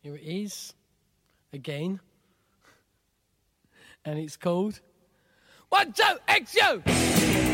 Here it is, again. And it's called 1, 2, XU!